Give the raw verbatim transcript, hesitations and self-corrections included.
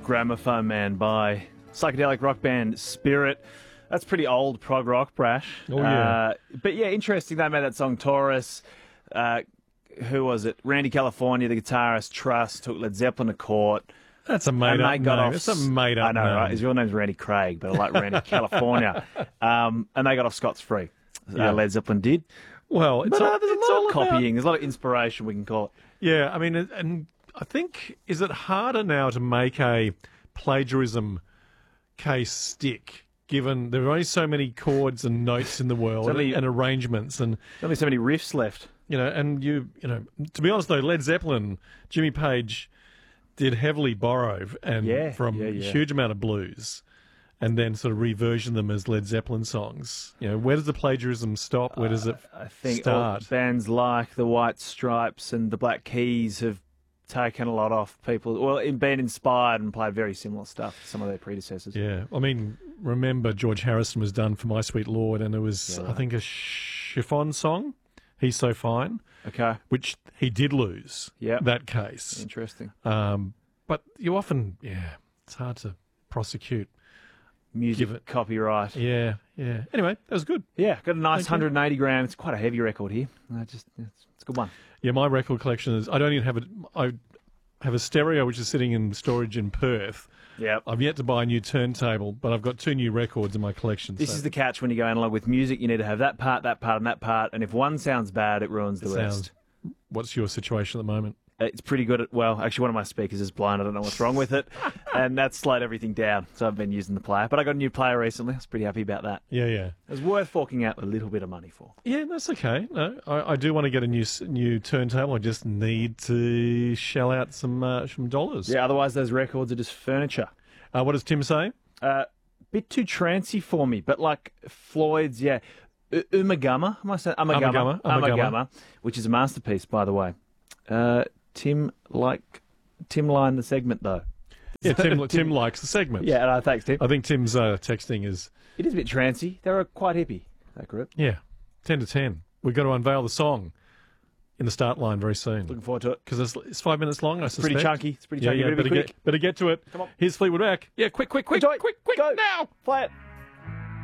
Gramophone Man by psychedelic rock band Spirit. That's pretty old prog rock, Brash. Oh, yeah. Uh, but yeah, interesting. They made that song Taurus. Uh, who was it? Randy California, the guitarist, Trust, took Led Zeppelin to court. That's a made and up they got name. off, It's a made up I know, name. right? His real name's Randy Craig, but I like Randy California. Um, and they got off scot-free. Yeah. Uh, Led Zeppelin did. Well, it's But all, uh, there's a it's lot all of copying. about- There's a lot of inspiration, we can call it. Yeah, I mean, and I think, is it harder now to make a plagiarism case stick, given there are only so many chords and notes in the world Certainly- and arrangements, and There's only so many riffs left. you know, and you, you know, to be honest though, Led Zeppelin, Jimmy Page did heavily borrow and Yeah, from yeah, a yeah. huge amount of blues, and then sort of reversion them as Led Zeppelin songs. You know, where does the plagiarism stop? Where does it I think all start? bands like the White Stripes and the Black Keys have taken a lot off people. Well, in been inspired and played very similar stuff to some of their predecessors. Yeah, I mean, remember George Harrison was done for My Sweet Lord, and it was, Yeah, I right. think, a chiffon song, He's So Fine, Okay. which he did lose, Yep. that case. Interesting. Um, but you often, yeah, it's hard to prosecute. Music Give it- copyright. Yeah. Yeah, yeah. Anyway, that was good. got a nice Thank you. one hundred eighty gram. It's quite a heavy record here. Uh, just it's, it's a good one. Yeah, my record collection is, I don't even have a, I have a stereo which is sitting in storage in Perth. Yeah. I've yet to buy a new turntable, but I've got two new records in my collection. This so is the catch when you go analog with music. You need to have that part, that part, and that part. And if one sounds bad, it ruins the it rest. sounds- What's your situation at the moment? It's pretty good at, well, actually, one of my speakers is blind. I don't know what's wrong with it. And that's slowed everything down. So I've been using the player. But I got a new player recently. I was pretty happy about that. Yeah, yeah. It was worth forking out a little bit of money for. Yeah, that's okay. No, I, I do want to get a new s- new turntable. I just need to shell out some uh, some dollars. Yeah, otherwise those records are just furniture. Uh, what does Tim say? Uh, bit too trancy for me, but like Floyd's, yeah. U- Umagama, am I saying? Umagama, Umagama, Umagama. which is a masterpiece, by the way. Uh, Tim, like, Tim line the segment, though. Yeah, Tim, Tim likes the segment. Yeah, no, thanks, Tim. I think Tim's uh, texting is, It is a bit trancy. They were quite hippie, that group. yeah, ten to ten. We've got to unveil the song in the start line very soon. Looking forward to it. Because it's, it's five minutes long, I suspect. Pretty chunky. It's pretty Yeah, chunky. yeah, Better be better quick. get, better get to it. Come on. Here's Fleetwood Mac. Yeah, quick, quick, quick, Enjoy. quick, quick, Go. now. Play it.